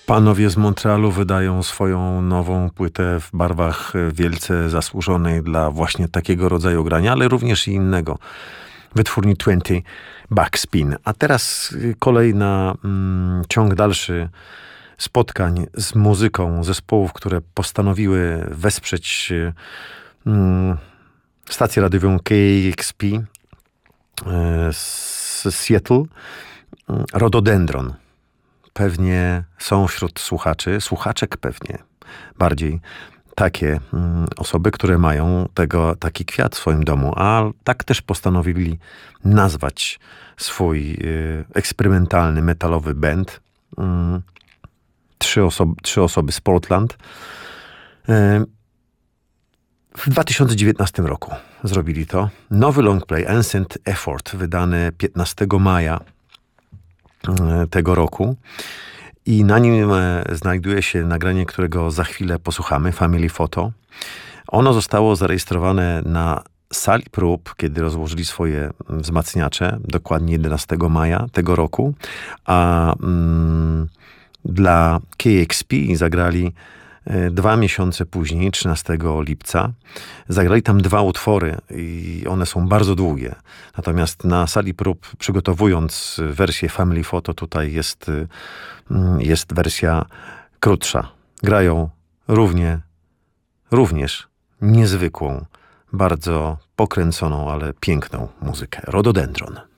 Panowie z Montrealu wydają swoją nową płytę w barwach wielce zasłużonej dla właśnie takiego rodzaju grania, ale również i innego. Wytwórni 20 Backspin. A teraz kolej na ciąg dalszy spotkań z muzyką zespołów, które postanowiły wesprzeć stację radiową KXP z Seattle. Rhododendron. Pewnie są wśród słuchaczek pewnie bardziej takie osoby, które mają taki kwiat w swoim domu, a tak też postanowili nazwać swój eksperymentalny metalowy band. Trzy osoby z Portland. W 2019 roku zrobili to. Nowy longplay Ancient Effort, wydany 15 maja tego roku. I na nim znajduje się nagranie, którego za chwilę posłuchamy, Family Photo. Ono zostało zarejestrowane na sali prób, kiedy rozłożyli swoje wzmacniacze, dokładnie 11 maja tego roku, a dla KXP zagrali 2 miesiące później, 13 lipca. Zagrali tam 2 utwory i one są bardzo długie. Natomiast na sali prób, przygotowując wersję Family Photo, tutaj jest wersja krótsza. Grają również niezwykłą, bardzo pokręconą, ale piękną muzykę. Rhododendron.